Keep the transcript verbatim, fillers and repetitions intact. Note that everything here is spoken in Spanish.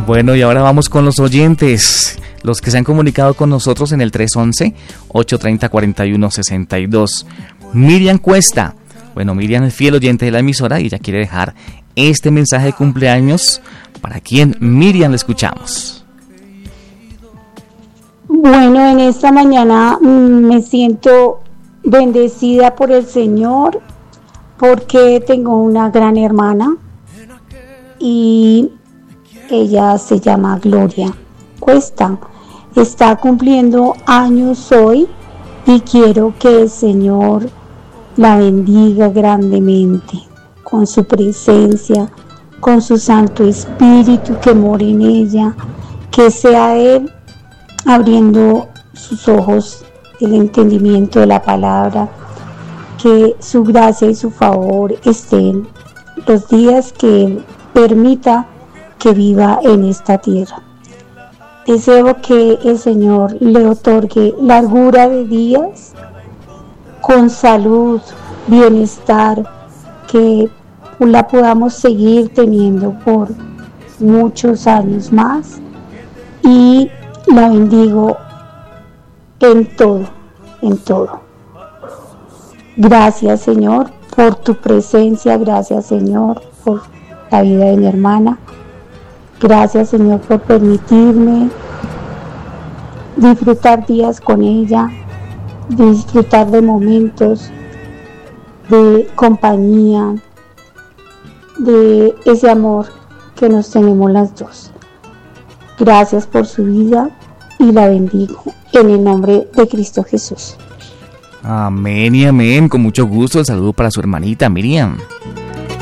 Bueno, y ahora vamos con los oyentes, los que se han comunicado con nosotros en el tres once, ocho treinta, cuarenta y uno sesenta y dos. Miriam Cuesta. Bueno, Miriam es fiel oyente de la emisora y ella quiere dejar este mensaje de cumpleaños. ¿Para quién? Miriam, le escuchamos. Bueno, en esta mañana mmm, me siento bendecida por el Señor porque tengo una gran hermana y ella se llama Gloria Cuesta. Está cumpliendo años hoy y quiero que el Señor la bendiga grandemente con su presencia, con su Santo Espíritu que mora en ella, que sea Él abriendo sus ojos, el entendimiento de la palabra, que su gracia y su favor estén los días que Él permita que viva en esta tierra. Deseo que el Señor le otorgue largura de días, con salud, bienestar, que la podamos seguir teniendo por muchos años más, y la bendigo en todo, en todo. Gracias, Señor, por tu presencia, gracias, Señor, por la vida de mi hermana. Gracias, Señor, por permitirme disfrutar días con ella, disfrutar de momentos de compañía, de ese amor que nos tenemos las dos. Gracias por su vida y la bendigo en el nombre de Cristo Jesús. Amén y amén, con mucho gusto. El saludo para su hermanita Miriam.